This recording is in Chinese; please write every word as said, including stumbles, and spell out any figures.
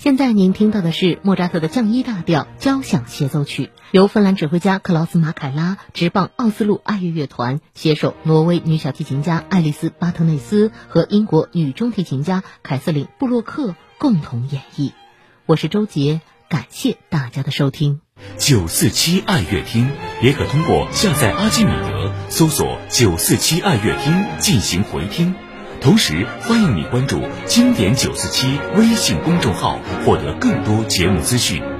现在您听到的是莫扎特的降一大调交响协奏曲，由芬兰指挥家克劳斯·马凯拉、职棒奥斯陆爱乐乐团携手挪威女小提琴家爱丽丝·巴特内斯和英国女中提琴家凯瑟琳·布洛克共同演绎。我是周杰，感谢大家的收听。 九四七爱乐厅也可通过下载阿基米德搜索九四七爱乐厅进行回听。同时欢迎你关注经典九四七微信公众号，获得更多节目资讯。